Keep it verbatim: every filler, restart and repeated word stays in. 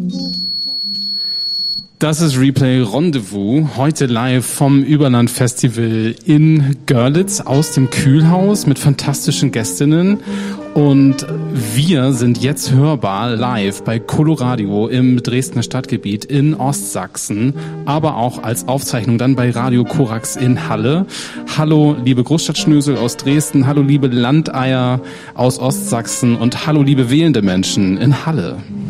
Das ist Replay Rendezvous, heute live vom Überland Festival in Görlitz aus dem Kühlhaus mit fantastischen Gästinnen. Und wir sind jetzt hörbar live bei Coloradio im Dresdner Stadtgebiet in Ostsachsen, aber auch als Aufzeichnung dann bei Radio Korax in Halle. Hallo liebe Großstadtschnösel aus Dresden, hallo liebe Landeier aus Ostsachsen und hallo liebe wählende Menschen in Halle.